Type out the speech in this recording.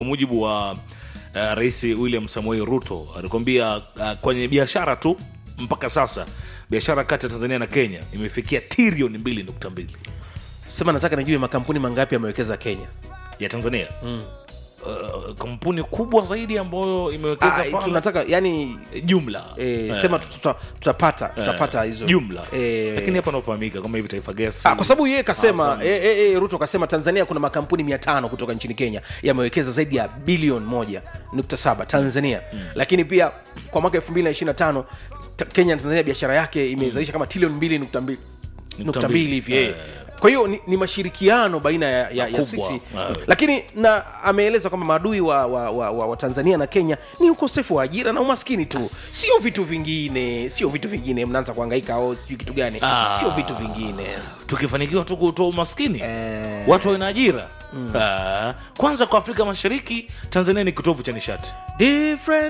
Kwa mujibu wa Rais William Samoei Ruto, alikwambia kwenye biashara tu mpaka sasa biashara kati ya Tanzania na Kenya imefikia trilioni 2.2. Sema nataka nijue makampuni mangapi yamewekeza Kenya ya Tanzania. Kampuni kubwa zaidi ambayo imewekeza pale. Tunataka yani jumla. Sema tutapata hizo jumla. Lakini hapa nafahamika kama hivi Taifa Gas. Kwa sababu yeye kasema Ruto kasema Tanzania kuna makampuni 500 kutoka nchini Kenya yamewekeza zaidi ya bilioni 1.7 Tanzania. Lakini pia kwa mwaka 2025 Kenya na Tanzania biashara yake imezalisha kama trilioni 2.2 hivi. Kwa hiyo ni mashirikiano baina ya sisi. Lakini na ameeleza kwamba maadui wa Tanzania na Kenya ni ukosefu wa ajira na umaskini tu. Sio vitu vingine. Mnaanza kuhangaika sio kitu gani? Sio vitu vingine. Tukifanikiwa tu kutoa umaskini, watu wana ajira. Kwanza kwa Afrika Mashariki, Tanzania ni kitovu cha nishati. Different